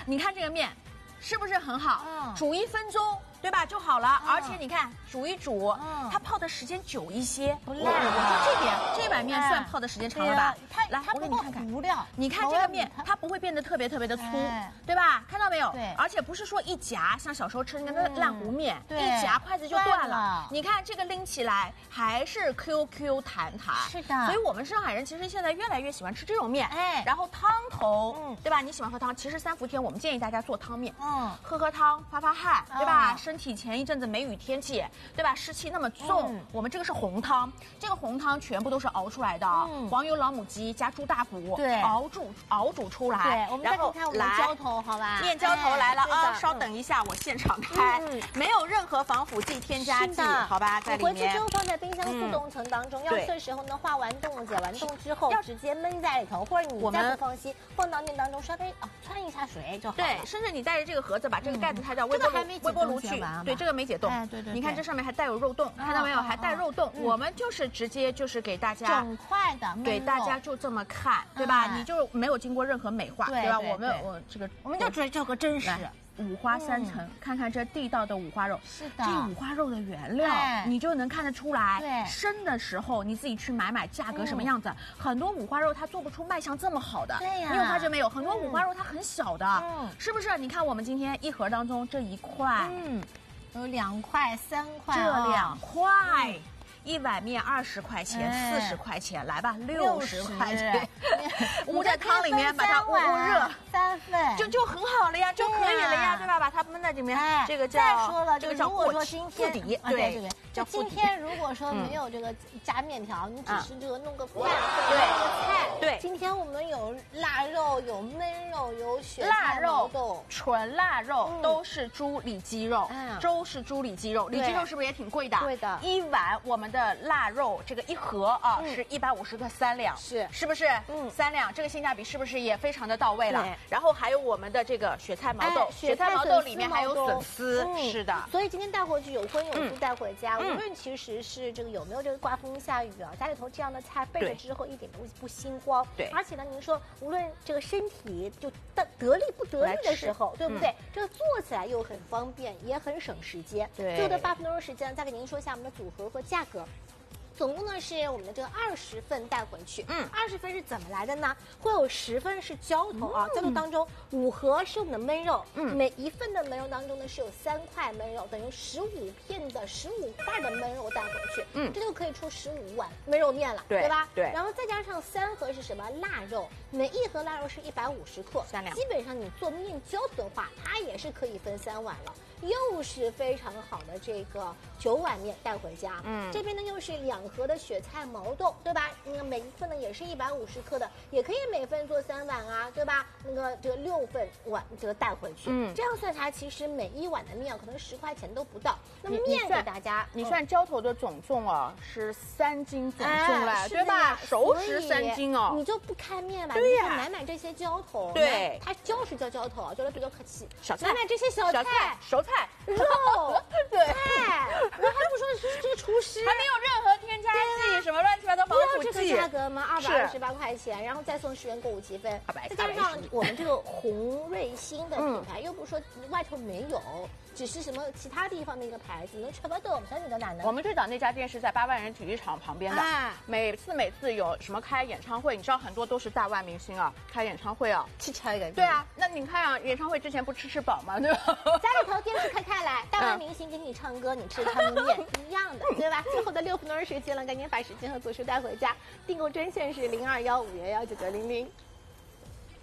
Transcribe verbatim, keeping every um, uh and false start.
你看这个面，是不是很好？ 嗯， 煮一分钟。 对吧，就好了。嗯、而且你看，煮一煮，嗯、它泡的时间久一些， 不烂。 我说这点这碗面算泡的时间长了吧？ 它来，我给你看看， 糊料。 你看这个面，它不会变得特别特别的粗，对吧？看到没有？ 对。 而且不是说一夹，像小时候吃那个烂糊面， 对， 一夹筷子就断了。你看这个拎起来还是 Q Q 弹弹。 是的。 所以我们上海人其实现在越来越喜欢吃这种面。哎。然后汤头，嗯，对吧？你喜欢喝汤，其实三伏天我们建议大家做汤面，嗯，喝喝汤，发发汗，对吧？身体前一阵子。 梅雨天气，对吧？湿气那么重，嗯、我们这个是红汤，这个红汤全部都是熬出来的，嗯、黄油老母鸡加猪大骨， 对， 熬煮熬煮出来。 对，我们再看看我们的浇头，好吧？ 面浇头来了啊！稍等一下，我现场开，嗯、没有任何防腐剂、添加剂，好吧？在里面。 回去之后放在冰箱速冻层当中，要吃的时候呢，化完冻、解完冻之后，要直接焖在里头，或者你再不放心，放到面当中稍微啊汆一下水就好了。 对，甚至你带着这个盒子，把这个盖子拆掉，微波炉微波炉去，对，这个没解冻。 哎，对对。 你看这上面还带有肉冻，看到没有？还带肉冻。我们就是直接就是给大家整块的， 给大家就这么看，对吧？你就没有经过任何美化，对吧？我们我这个我们就追求个真实。 五花三层，嗯、看看这地道的五花肉， 是的， 这五花肉的原料，哎、你就能看得出来。 对， 生的时候你自己去买买，价格什么样子？嗯、很多五花肉它做不出卖相这么好的， 对呀， 你有发觉没有？很多五花肉它很小的，嗯，是不是？你看我们今天一盒当中这一块， 嗯，有两块、三块， 这两块。嗯 一碗面二十块钱，四十块钱，来吧，六十块钱，捂在汤里面，把它捂捂热， 三份就就很好了呀，就可以了呀，对吧？把它焖在里面，这个叫再说了， 这个叫如果说今天底， 对对对，就今天如果说没有这个加面条，你只是这个弄个饭， 对菜， 对。 今天我们有腊肉，有焖肉，有雪腊肉豆， 纯腊肉都是猪里脊肉，粥是猪里脊肉，里脊肉是不是也挺贵的？ 对的， 一碗我们的。 的腊肉这个一盒啊、嗯、是一百五十克三两， 是是不是？嗯，三两，这个性价比是不是也非常的到位了？然后还有我们的这个雪菜毛豆， 哎、 雪菜毛豆里面还有笋丝，嗯、是的。 所以今天带回去有荤有素带回家，嗯、无论其实是这个有没有这个刮风下雨啊，家里头这样的菜备着之后一点都不心慌。对，而且呢，您说无论这个身体就得得力不得力的时候，对不对？嗯、这个做起来又很方便，也很省时间。 对， 最后的八分钟时间，再给您说一下我们的组合和价格。 总共呢是我们的这个二十份带回去，嗯，二十份是怎么来的呢？会有十份是浇头啊，浇头当中五盒是我们的焖肉，嗯，每一份的焖肉当中呢是有三块焖肉，等于十五片的十五块的焖肉带回去，嗯，这就可以出十五碗焖肉面了，对吧？对。然后再加上三盒是什么腊肉，每一盒腊肉是一百五十克，三两，基本上你做面浇头的话，它也是可以分三碗了。 又是非常好的这个九碗面带回家，嗯，这边呢又是两盒的雪菜毛豆，对吧？那个每一份呢也是一百五十克的，也可以每份做三碗啊，对吧？那个这个六份碗这个带回去，嗯，这样算下来，其实每一碗的面可能十块钱都不到。那么面给大家， 你算浇头的总重哦，是三斤总重了，对吧？熟食三斤哦， 你就不开面吧？ 对呀， 买买这些浇头， 对， 它浇是叫浇头啊，浇的比较客气。 小菜， 买买这些小菜， 熟菜。 肉对， 菜，我还不说这个厨师还没有任何添加剂，什么乱七八糟防腐剂。 这个价格吗？二百二十八块钱，然后再送十元购物积分，再加上我们这个红瑞星的品牌，又不是说外头没有。 只是什么其他地方的一个牌子，能全部都有。小你的哪能？ 我们最早那家店是在八万人体育场旁边的，啊、每次每次有什么开演唱会，你知道很多都是大万明星啊，开演唱会啊， 吃吃一个。 对啊，那你看啊，演唱会之前不吃吃饱吗？对吧？ 家里头电视开开来，大万明星给你唱歌，你吃汤面一样的，对吧？最后的六分钟时间了，赶紧把时间和组数带回家。订购专线是零二幺五幺幺九九零零。